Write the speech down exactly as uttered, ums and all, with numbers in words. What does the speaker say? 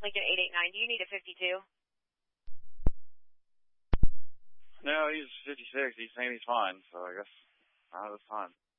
Lincoln eight eight nine, do you need a fifty-two? No, he's fifty-six. He's saying he's fine, so I guess uh, that's fine.